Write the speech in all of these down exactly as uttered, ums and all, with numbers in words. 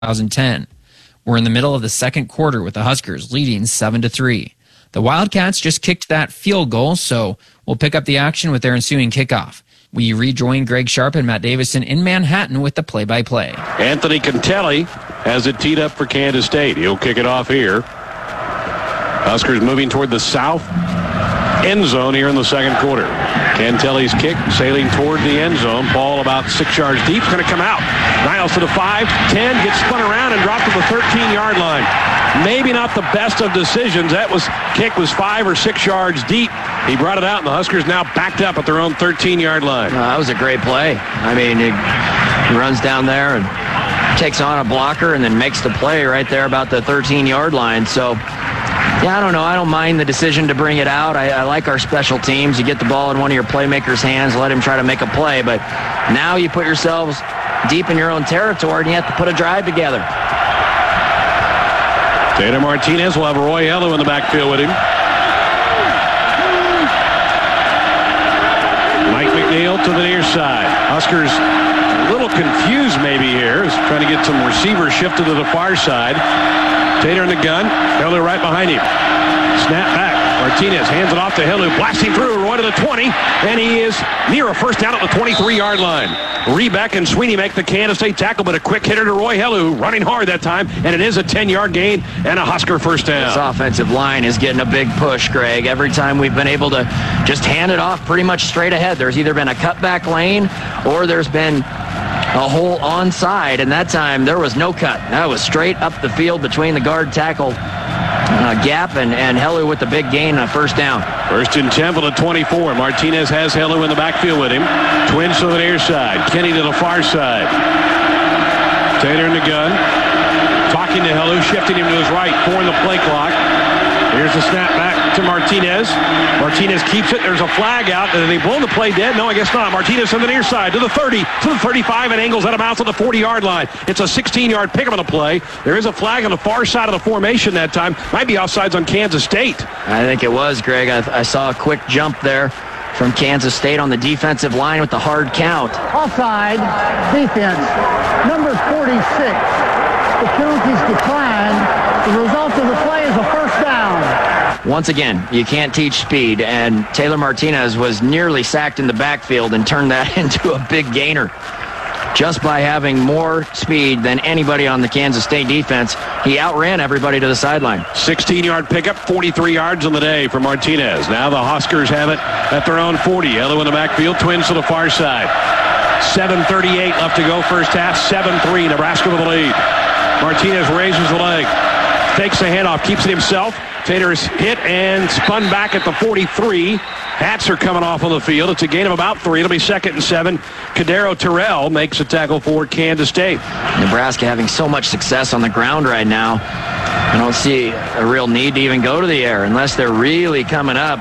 twenty ten. We're in the middle of the second quarter with the Huskers leading seven to three. The Wildcats just kicked that field goal, so we'll pick up the action with their ensuing kickoff. We rejoin Greg Sharp and Matt Davison in Manhattan with the play-by-play. Anthony Cantelli has it teed up for Kansas State. He'll kick it off here. Huskers moving toward the south end zone here in the second quarter. Cantelli's kick sailing toward the end zone. Ball about six yards deep. It's going to come out. Niles to the five, ten, gets spun around and dropped to the thirteen-yard line. Maybe not the best of decisions. That was kick was five or six yards deep. He brought it out, and the Huskers now backed up at their own thirteen-yard line. Uh, that was a great play. I mean, he, he runs down there and takes on a blocker and then makes the play right there about the thirteen-yard line. So, yeah, I don't know. I don't mind the decision to bring it out. I, I like our special teams. You get the ball in one of your playmakers' hands, let him try to make a play. But now you put yourselves deep in your own territory, and you have to put a drive together. Taylor Martinez will have Roy Hellu in the backfield with him. Mike McNeil to the near side. Huskers a little confused maybe here. Is trying to get some receivers shifted to the far side. Taylor in the gun. Hellu right behind him. Snap back. Martinez hands it off to Hellu. Blasting through. Roy to the twenty. And he is near a first down at the twenty-three-yard line. Rebeck and Sweeney make the Kansas State tackle, but a quick hitter to Roy Hellu, running hard that time, and it is a ten-yard gain and a Husker first down. This offensive line is getting a big push, Greg. Every time we've been able to just hand it off pretty much straight ahead, there's either been a cutback lane or there's been a hole onside, and that time there was no cut. That was straight up the field between the guard tackle uh, gap and, and Hellu with the big gain on first down. First and ten for the twenty-four. Martinez has Hellu in the backfield with him. Twins to the near side. Kenny to the far side. Taylor in the gun. Talking to Hellu, shifting him to his right. Four in the play clock. Here's the snap back to Martinez. Martinez keeps it. There's a flag out. Did they blow the play dead? No, I guess not. Martinez on the near side to the thirty, to the thirty-five, and angles out of bounds to the forty-yard line. It's a sixteen-yard pickup of the play. There is a flag on the far side of the formation that time. Might be offsides on Kansas State. I think it was, Greg. I, I saw a quick jump there from Kansas State on the defensive line with the hard count. Offside, defense, number forty-six. The penalties decline. The result of the play is a first down. Once again, you can't teach speed, and Taylor Martinez was nearly sacked in the backfield and turned that into a big gainer. Just by having more speed than anybody on the Kansas State defense, he outran everybody to the sideline. sixteen-yard pickup, forty-three yards on the day for Martinez. Now the Huskers have it at their own forty. Hellu in the backfield, Twins to the far side. seven thirty-eight left to go first half, seven three, Nebraska with the lead. Martinez raises the leg, takes the handoff, keeps it himself. Taylor is hit and spun back at the forty-three. Hats are coming off on the field. It's a gain of about three. It'll be second and seven. Kadero Terrell makes a tackle for Kansas State. Nebraska having so much success on the ground right now. I don't see a real need to even go to the air unless they're really coming up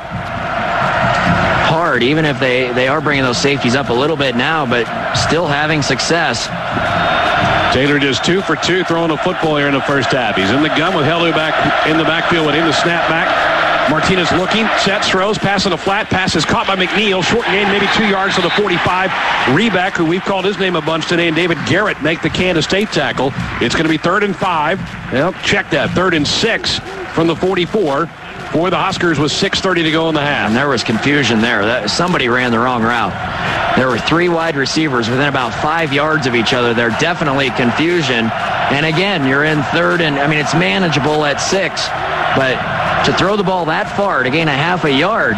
hard, even if they, they are bringing those safeties up a little bit now, but still having success. Taylor just two for two throwing a football here in the first half. He's in the gun with Hellu back in the backfield with him to snap back. Martinez looking, sets, throws, passing a flat. Pass is caught by McNeil. Short gain, maybe two yards to the forty-five. Rebeck, who we've called his name a bunch today, and David Garrett make the Kansas State tackle. It's going to be third and five. Well, check that. Third and six from the forty-four. For the Huskers with six thirty to go in the half. And there was confusion there. That, somebody ran the wrong route. There were three wide receivers within about five yards of each other. There definitely confusion. And again, you're in third, and I mean, it's manageable at six. But to throw the ball that far to gain a half a yard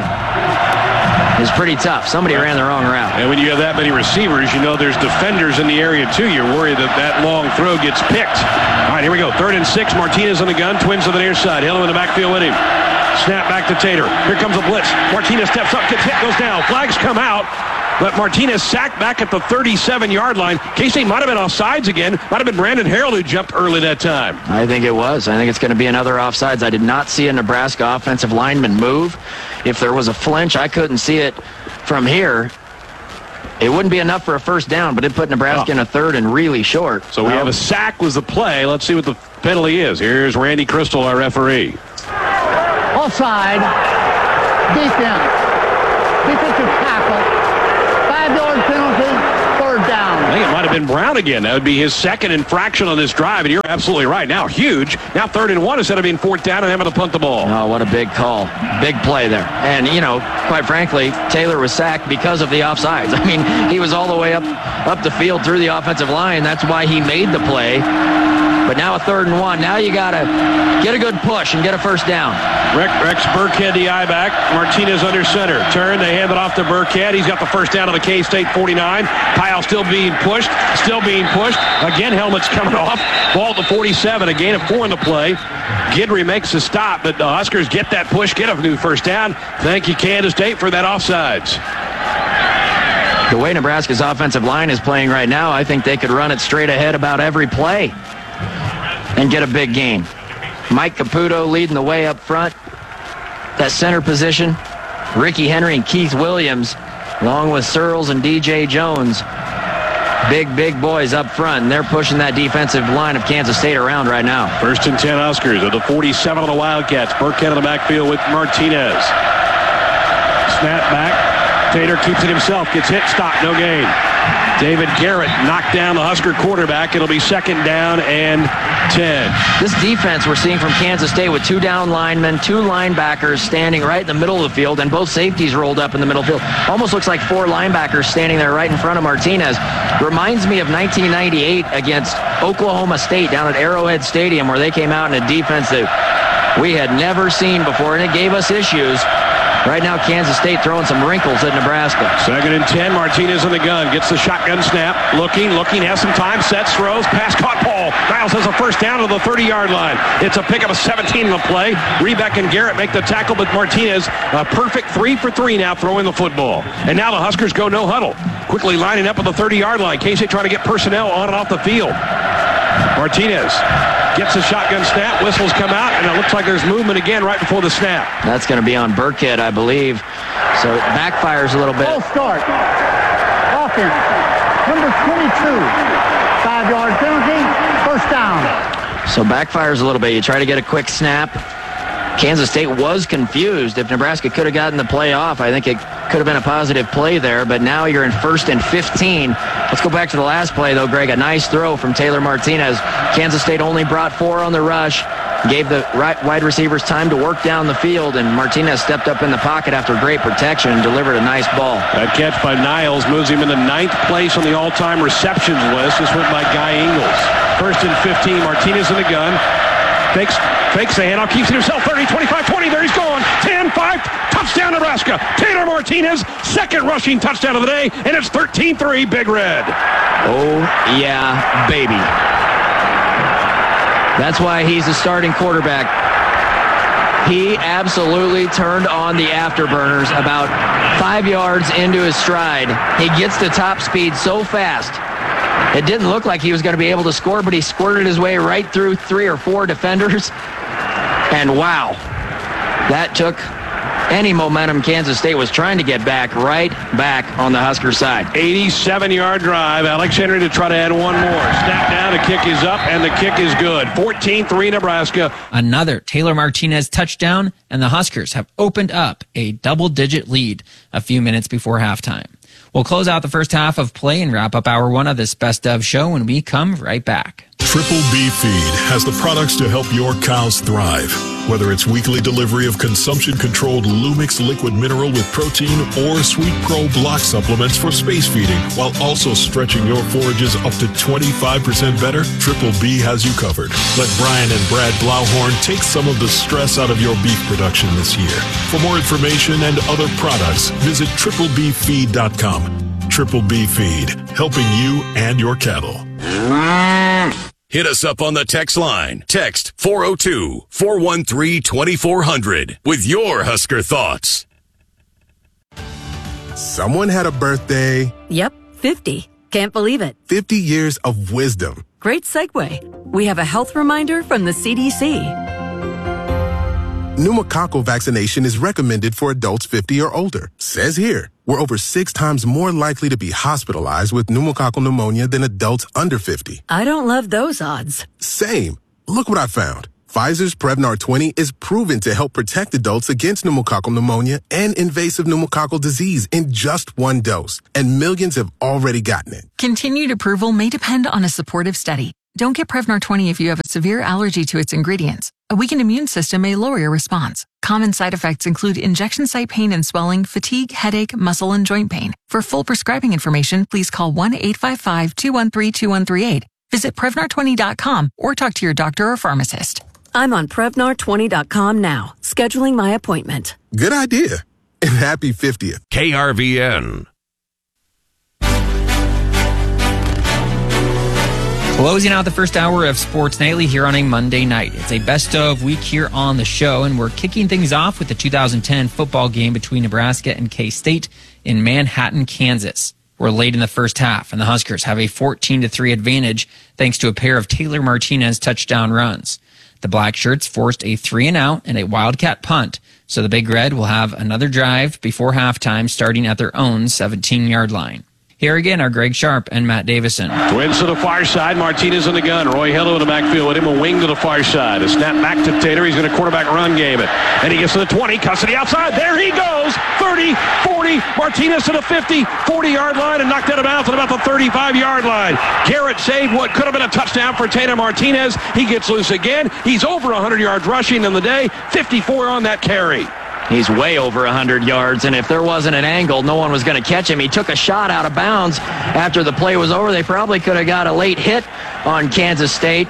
is pretty tough. Somebody ran the wrong route. And when you have that many receivers, you know there's defenders in the area, too. You're worried that that long throw gets picked. All right, here we go. Third and six. Martinez on the gun. Twins to the near side. Hellu in the backfield with him. Snap back to Taylor. Here comes a blitz. Martinez steps up, gets hit, goes down. Flags come out, but Martinez sacked back at the thirty-seven-yard line. K-State might have been offsides again. Might have been Brandon Harold who jumped early that time. I think it was. I think it's going to be another offsides. I did not see a Nebraska offensive lineman move. If there was a flinch, I couldn't see it from here. It wouldn't be enough for a first down, but it put Nebraska oh. in a third and really short. So we um, have a sack was the play. Let's see what the penalty is. Here's Randy Crystal, our referee. Offside, defense, defensive tackle, five-yard penalty, third down. I think it might have been Brown again. That would be his second infraction on this drive, and you're absolutely right. Now huge. Now third and one instead of being fourth down and having to punt the ball. Oh, what a big call. Big play there. And, you know, quite frankly, Taylor was sacked because of the offsides. I mean, he was all the way up, up the field through the offensive line. That's why he made the play. But now a third and one. Now you got to get a good push and get a first down. Rex Burkhead, the eye back. Martinez under center. Turn. They hand it off to Burkhead. He's got the first down of the K-State forty-nine. Kyle still being pushed. Still being pushed. Again, helmet's coming off. Ball to forty-seven. A gain of four in the play. Guidry makes a stop, but the Huskers get that push, get a new first down. Thank you, Kansas State, for that offsides. The way Nebraska's offensive line is playing right now, I think they could run it straight ahead about every play and get a big gain. Mike Caputo leading the way up front. That center position, Ricky Henry and Keith Williams, along with Searles and D J Jones. Big, big boys up front, and they're pushing that defensive line of Kansas State around right now. First and ten Huskers at the forty-seven of the Wildcats. Burkhead in the backfield with Martinez. Snap back. Tater keeps it himself. Gets hit. Stop. No gain. David Garrett knocked down the Husker quarterback. It'll be second down and ten. This defense we're seeing from Kansas State with two down linemen, two linebackers standing right in the middle of the field, and both safeties rolled up in the middle of the field. Almost looks like four linebackers standing there right in front of Martinez. Reminds me of nineteen ninety-eight against Oklahoma State down at Arrowhead Stadium, where they came out in a defense that we had never seen before, and it gave us issues. Right now, Kansas State throwing some wrinkles at Nebraska. Second and ten, Martinez in the gun. Gets the shotgun snap. Looking, looking, has some time. Sets, throws. Pass caught. Paul Niles has a first down to the thirty-yard line. It's a pickup of seventeen in the play. Rebeck and Garrett make the tackle, but Martinez, a perfect three for three now throwing the football. And now the Huskers go no huddle. Quickly lining up at the thirty-yard line. K-State trying to get personnel on and off the field. Martinez gets a shotgun snap. Whistles come out, and it looks like there's movement again right before the snap. That's going to be on Burkhead, I believe. So it backfires a little bit. Full start. Offense. Number twenty-two. Five-yard penalty. First down. So backfires a little bit. You try to get a quick snap. Kansas State was confused. If Nebraska could have gotten the play off, I think it could have been a positive play there, but now you're in first and fifteen. Let's go back to the last play, though, Greg. A nice throw from Taylor Martinez. Kansas State only brought four on the rush, gave the right wide receivers time to work down the field, and Martinez stepped up in the pocket after great protection and delivered a nice ball. That catch by Niles moves him into ninth place on the all-time receptions list. This went by Guy Ingles. First and fifteen, Martinez in the gun. Fakes, fakes the handoff, keeps it himself, thirty, twenty-five, twenty, there he's going, ten, five, touchdown Nebraska. Taylor Martinez, second rushing touchdown of the day, and it's thirteen three, Big Red. Oh, yeah, baby. That's why he's the starting quarterback. He absolutely turned on the afterburners about five yards into his stride. He gets to top speed so fast. It didn't look like he was going to be able to score, but he squirted his way right through three or four defenders. And wow, that took any momentum Kansas State was trying to get back right back on the Husker side. eighty-seven-yard drive. Alex Henry to try to add one more. Snap down, the kick is up, and the kick is good. fourteen three Nebraska. Another Taylor Martinez touchdown, and the Huskers have opened up a double-digit lead a few minutes before halftime. We'll close out the first half of play and wrap up hour one of this Best Of show when we come right back. Triple B Feed has the products to help your cows thrive. Whether it's weekly delivery of consumption-controlled Lumix liquid mineral with protein or Sweet Pro block supplements for space feeding, while also stretching your forages up to twenty-five percent better, Triple B has you covered. Let Brian and Brad Blauhorn take some of the stress out of your beef production this year. For more information and other products, visit triple b feed dot com. Triple B Feed, helping you and your cattle. Hit us up on the text line. Text four oh two, four one three, two four zero zero with your Husker thoughts. Someone had a birthday. Yep, fifty. Can't believe it. fifty years of wisdom. Great segue. We have a health reminder from the C D C. Pneumococcal vaccination is recommended for adults fifty or older. Says here, we're over six times more likely to be hospitalized with pneumococcal pneumonia than adults under fifty. I don't love those odds. Same. Look what I found. Pfizer's Prevnar twenty is proven to help protect adults against pneumococcal pneumonia and invasive pneumococcal disease in just one dose, and millions have already gotten it. Continued approval may depend on a supportive study. Don't get Prevnar twenty if you have a severe allergy to its ingredients. A weakened immune system may lower your response. Common side effects include injection site pain and swelling, fatigue, headache, muscle, and joint pain. For full prescribing information, please call one eight five five, two one three, two one three eight. Visit Prevnar twenty dot com or talk to your doctor or pharmacist. I'm on Prevnar twenty dot com now, scheduling my appointment. Good idea. And happy fiftieth. K R V N. Closing out the first hour of Sports Nightly here on a Monday night. It's a best of week here on the show, and we're kicking things off with the two thousand ten football game between Nebraska and K-State in Manhattan, Kansas. We're late in the first half, and the Huskers have a fourteen to three advantage thanks to a pair of Taylor Martinez touchdown runs. The Black Shirts forced a three and out and a Wildcat punt, so the Big Red will have another drive before halftime starting at their own seventeen-yard line. Here again are Greg Sharp and Matt Davison. Twins to the far side. Martinez in the gun. Roy Hello in the backfield with him. A wing to the far side. A snap back to Taylor. He's going to quarterback run game it. And he gets to the twenty. Custody outside. There he goes. thirty, forty. Martinez to the fifty, forty-yard line and knocked out of bounds at about the thirty-five-yard line. Garrett saved what could have been a touchdown for Taylor Martinez. He gets loose again. He's over one hundred yards rushing in the day. fifty-four on that carry. He's way over one hundred yards, and if there wasn't an angle, no one was going to catch him. He took a shot out of bounds after the play was over. They probably could have got a late hit on Kansas State,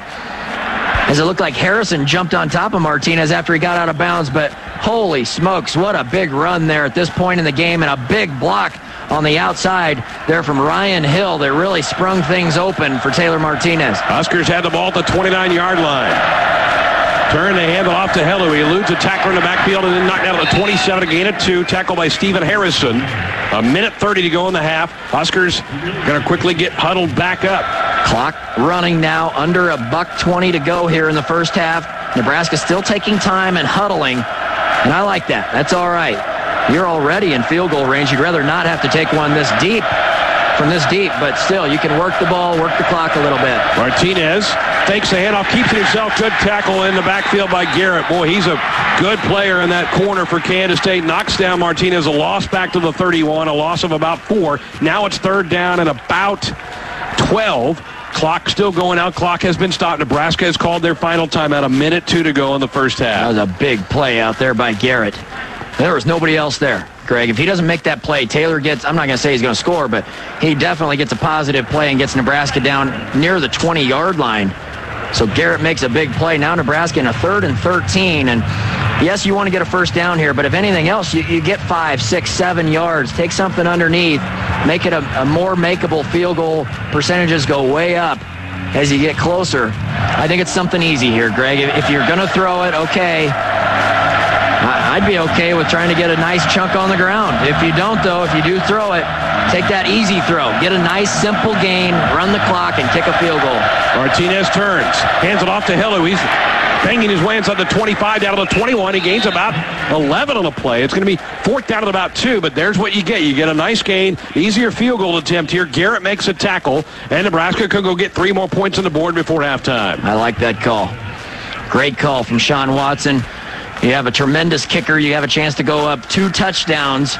as it looked like Harrison jumped on top of Martinez after he got out of bounds. But holy smokes, what a big run there at this point in the game, and a big block on the outside there from Ryan Hill. They really sprung things open for Taylor Martinez. Huskers had the ball at the twenty-nine-yard line. Turn the handle off to Hello. He eludes a tackler in the backfield and then knocked out at the twenty-seven, a gain of two. Tackled by Stephen Harrison. A minute thirty to go in the half. Huskers going to quickly get huddled back up. Clock running now, under a buck twenty to go here in the first half. Nebraska still taking time and huddling, and I like that. That's all right. You're already in field goal range. You'd rather not have to take one this deep, from this deep, but still, you can work the ball, work the clock a little bit. Martinez fakes the handoff, keeps it himself. Good tackle in the backfield by Garrett. Boy, he's a good player in that corner for Kansas State. Knocks down Martinez. A loss back to the thirty-one, a loss of about four. Now it's third down and about twelve. Clock still going out. Clock has been stopped. Nebraska has called their final timeout. A minute two to go in the first half. That was a big play out there by Garrett. There was nobody else there, Greg. If he doesn't make that play, Taylor gets, I'm not going to say he's going to score, but he definitely gets a positive play and gets Nebraska down near the twenty-yard line. So Garrett makes a big play. Now Nebraska in a third and thirteen. And yes, you want to get a first down here, but if anything else, you, you get five, six, seven yards. Take something underneath. Make it a, a more makeable field goal. Percentages go way up as you get closer. I think it's something easy here, Greg. If, if you're going to throw it, okay. I'd be okay with trying to get a nice chunk on the ground. If you don't, though, if you do throw it, take that easy throw. Get a nice, simple gain, run the clock, and kick a field goal. Martinez turns, hands it off to Hello. He's banging his way inside the twenty-five, down to the twenty-one. He gains about eleven on the play. It's going to be fourth down at about two, but there's what you get. You get a nice gain, easier field goal attempt here. Garrett makes a tackle, and Nebraska could go get three more points on the board before halftime. I like that call. Great call from Sean Watson. You have a tremendous kicker. You have a chance to go up two touchdowns.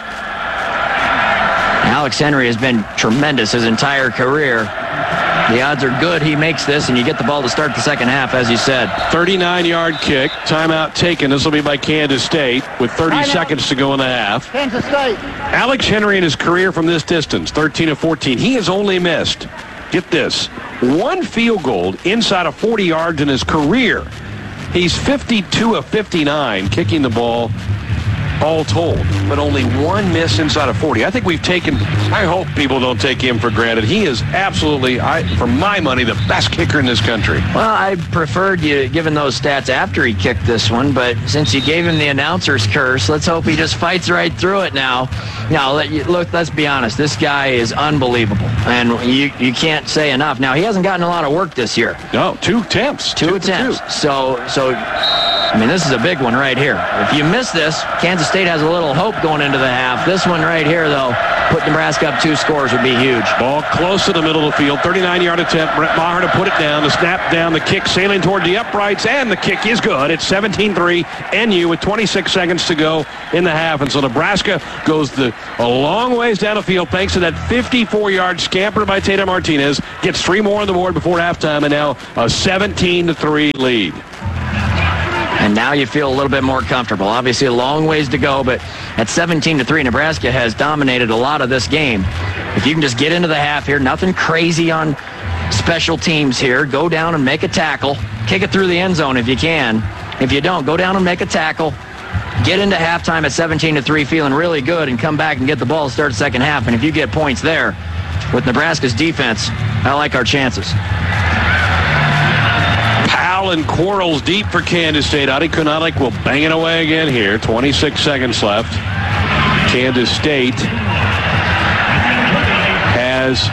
Alex Henry has been tremendous his entire career. The odds are good he makes this, and you get the ball to start the second half, as you said. thirty-nine-yard kick. Timeout taken. This will be by Kansas State with thirty seconds to go in the half. Kansas State. Alex Henry in his career from this distance, thirteen of fourteen. He has only missed, get this, one field goal inside of forty yards in his career. He's fifty-two of fifty-nine kicking the ball all told, but only one miss inside of forty. I think we've taken, I hope people don't take him for granted. He is absolutely, I, for my money, the best kicker in this country. Well, I preferred you giving those stats after he kicked this one, but since you gave him the announcer's curse, let's hope he just fights right through it now. Now, let you, look, let's be honest. This guy is unbelievable, and you, you can't say enough. Now, he hasn't gotten a lot of work this year. No, two attempts. Two, two attempts. Two. So, so, I mean, this is a big one right here. If you miss this, Kansas State has a little hope going into the half. This one right here, though, put Nebraska up two scores would be huge. Ball close to the middle of the field. thirty-nine-yard attempt. Brett Maher to put it down. The snap down. The kick sailing toward the uprights. And the kick is good. It's seventeen three. N U with twenty-six seconds to go in the half. And so Nebraska goes the, a long ways down the field thanks to that fifty-four-yard scamper by Tatum Martinez. Gets three more on the board before halftime. And now a seventeen to three lead. And now you feel a little bit more comfortable. Obviously a long ways to go, but at seventeen to three, Nebraska has dominated a lot of this game. If you can just get into the half here, nothing crazy on special teams here. Go down and make a tackle. Kick it through the end zone if you can. If you don't, go down and make a tackle. Get into halftime at seventeen to three feeling really good and come back and get the ball to start the second half. And if you get points there with Nebraska's defense, I like our chances. And Quarles deep for Kansas State. Adi Kunalik will bang it away again here. twenty-six seconds left. Kansas State has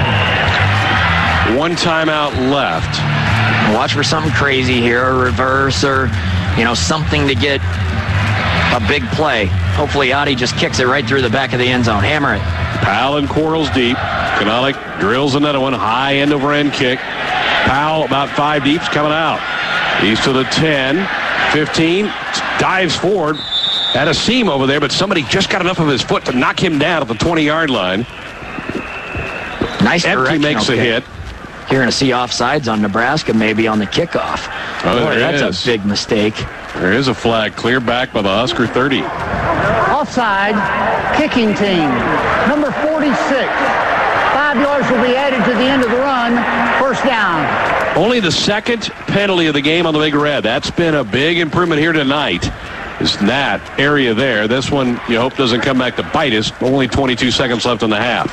one timeout left. Watch for something crazy here, a reverse or, you know, something to get a big play. Hopefully Adi just kicks it right through the back of the end zone. Hammer it. Powell and Quarles deep. Kunalik drills another one. High end over end kick. Powell about five deep's coming out. He's to the ten, fifteen, dives forward at a seam over there, but somebody just got enough of his foot to knock him down at the twenty-yard line. Nice Empty makes a hit. You're going to see offsides on Nebraska maybe on the kickoff. Oh, Boy, there that's is. a big mistake. There is a flag clear back by the Husker thirty. Offside, kicking team, number forty-six. Five yards will be added to the end of the run. First down. Only the second penalty of the game on the Big Red. That's been a big improvement here tonight. Is that area there. This one you hope doesn't come back to bite us. Only twenty-two seconds left in the half.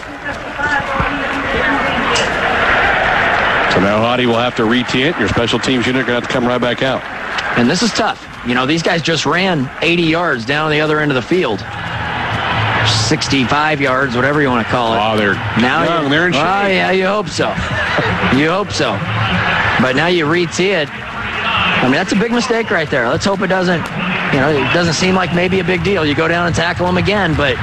So now Adi will have to re-tee it. Your special teams unit are going to have to come right back out. And this is tough. You know, these guys just ran eighty yards down the other end of the field. sixty-five yards, whatever you want to call it. Oh, they're now young. They're in shape. Oh, yeah, you hope so. You hope so. But now you re-tee it. I mean, that's a big mistake right there. Let's hope it doesn't, you know, it doesn't seem like maybe a big deal. You go down and tackle them again, but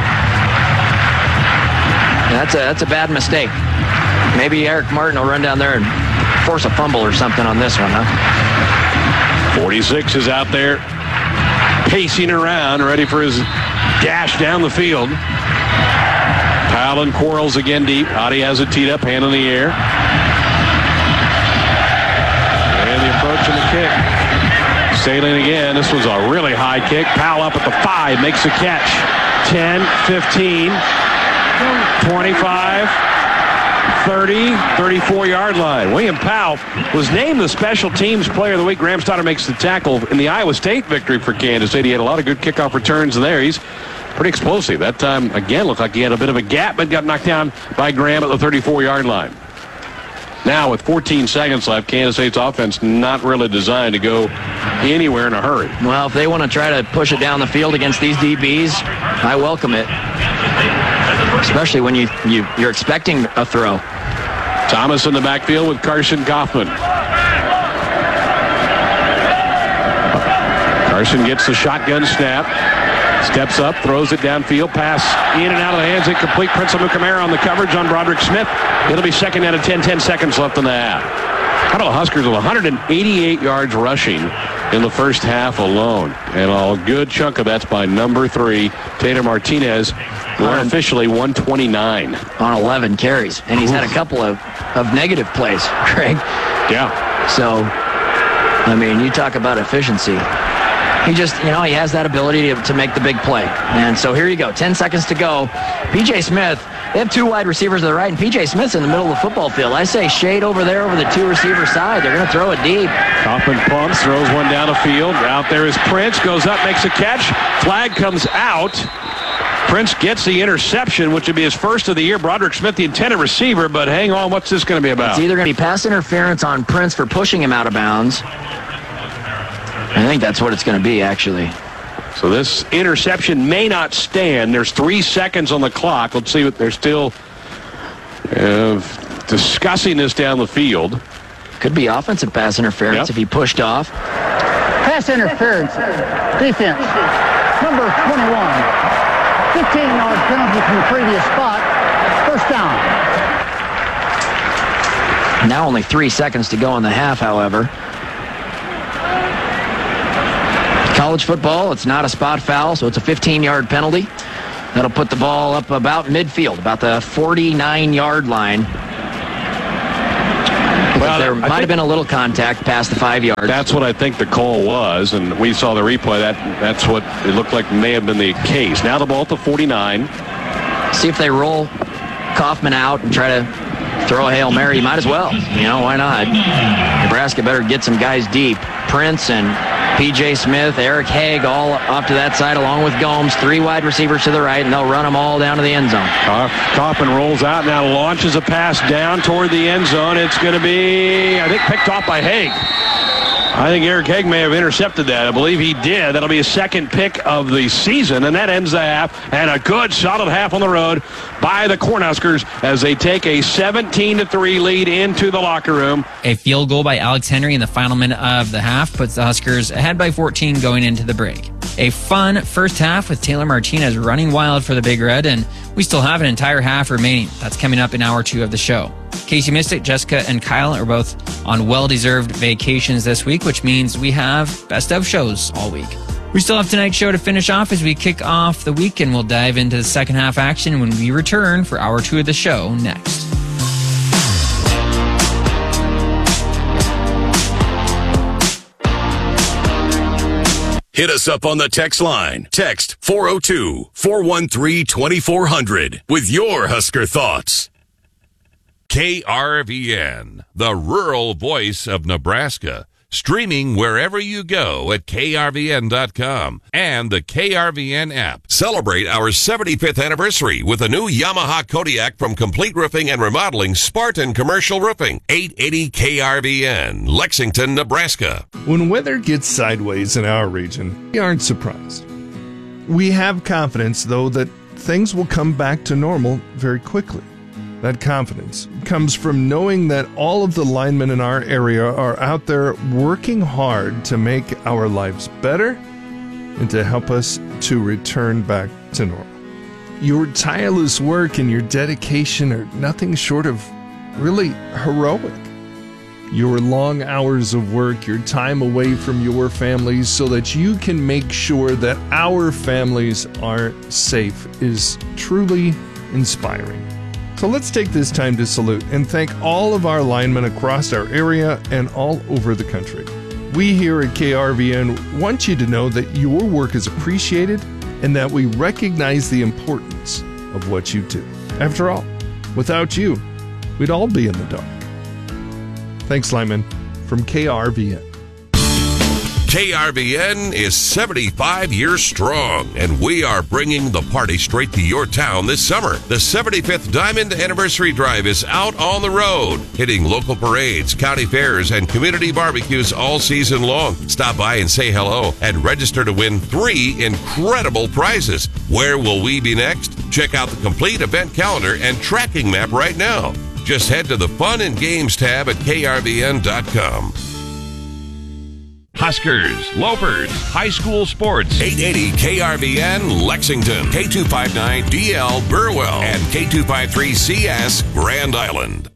that's a, that's a bad mistake. Maybe Eric Martin will run down there and force a fumble or something on this one, huh? forty-six is out there pacing around, ready for his dash down the field. Powell and Quarles again deep. Adi has it teed up, hand in the air. And the approach and the kick. Sailing again. This was a really high kick. Powell up at the five, makes the catch. ten, fifteen, twenty-five, thirty, thirty-four-yard line. William Powell was named the Special Teams Player of the Week. Graham Stoddard makes the tackle in the Iowa State victory for Kansas State. He had a lot of good kickoff returns there. He's pretty explosive. That time, again, looked like he had a bit of a gap, but got knocked down by Graham at the thirty-four-yard line. Now, with fourteen seconds left, Kansas State's offense not really designed to go anywhere in a hurry. Well, if they want to try to push it down the field against these D Bs, I welcome it. Especially when you, you, you're expecting a throw. Thomas in the backfield with Carson Kaufman. Carson gets the shotgun snap. Steps up, throws it downfield, pass in and out of the hands, incomplete. Prince Amukamara on the coverage on Broderick Smith. It'll be second out of ten, ten seconds left in the half. How about the Huskers with one hundred eighty-eight yards rushing in the first half alone? And a good chunk of that's by number three, Tatum Martinez, who unofficially one twenty-nine. On eleven carries. And he's had a couple of, of negative plays, Craig. Yeah. So, I mean, you talk about efficiency. He just, you know, he has that ability to, to make the big play. And so here you go, ten seconds to go. P J Smith, they have two wide receivers to the right, and P J Smith's in the middle of the football field. I say shade over there over the two receiver side. They're going to throw it deep. Kaufman pumps, throws one down the field. Out there is Prince, goes up, makes a catch. Flag comes out. Prince gets the interception, which would be his first of the year. Broderick Smith, the intended receiver, but hang on, what's this going to be about? It's either going to be pass interference on Prince for pushing him out of bounds. I think that's what it's going to be, actually. So this interception may not stand. There's three seconds on the clock. Let's see what they're still uh, discussing this down the field. Could be offensive pass interference yep. if he pushed off. Pass interference. Defense. Number twenty-one. fifteen-yard penalty from the previous spot. First down. Now only three seconds to go in the half, however. College football, it's not a spot foul, so it's a fifteen-yard penalty. That'll put the ball up about midfield, about the forty-nine-yard line. Well, there might have been a little contact past the five yards. That's what I think the call was, and we saw the replay. That That's what it looked like may have been the case. Now the ball at the forty-nine. See if they roll Kaufman out and try to throw a Hail Mary. You might as well. You know, why not? Nebraska better get some guys deep. Prince and P J Smith, Eric Haig, all up to that side along with Gomes. Three wide receivers to the right, and they'll run them all down to the end zone. Kaufman rolls out, now launches a pass down toward the end zone. It's going to be, I think, picked off by Haig. I think Eric Haig may have intercepted that. I believe he did. That'll be his second pick of the season, and that ends the half. And a good, solid half on the road by the Cornhuskers as they take a seventeen to three lead into the locker room. A field goal by Alex Henry in the final minute of the half puts the Huskers ahead by fourteen going into the break. A fun first half with Taylor Martinez running wild for the Big Red, and we still have an entire half remaining. That's coming up in hour two of the show. In case you missed it, Jessica and Kyle are both on well-deserved vacations this week, which means we have best of shows all week. We still have tonight's show to finish off as we kick off the week, and we'll dive into the second half action when we return for hour two of the show next. Hit us up on the text line. Text four oh two, four one three, two four hundred with your Husker thoughts. K R V N, the rural voice of Nebraska. Streaming wherever you go at K R V N dot com and the K R V N app. Celebrate our seventy-fifth anniversary with a new Yamaha Kodiak from Complete Roofing and Remodeling, Spartan Commercial Roofing. eight eighty K R V N, Lexington, Nebraska. When weather gets sideways in our region, we aren't surprised. We have confidence, though, that things will come back to normal very quickly. That confidence comes from knowing that all of the linemen in our area are out there working hard to make our lives better and to help us to return back to normal. Your tireless work and your dedication are nothing short of really heroic. Your long hours of work, your time away from your families so that you can make sure that our families are safe is truly inspiring. So let's take this time to salute and thank all of our linemen across our area and all over the country. We here at K R V N want you to know that your work is appreciated and that we recognize the importance of what you do. After all, without you, we'd all be in the dark. Thanks, linemen, from K R V N. K R V N is seventy-five years strong, and we are bringing the party straight to your town this summer. The seventy-fifth Diamond Anniversary Drive is out on the road, hitting local parades, county fairs, and community barbecues all season long. Stop by and say hello and register to win three incredible prizes. Where will we be next? Check out the complete event calendar and tracking map right now. Just head to the Fun and Games tab at K R V N dot com. Huskers, Loafers, high school sports. eight eighty K R V N Lexington, K two fifty-nine D L Burwell, and K two fifty-three C S Grand Island.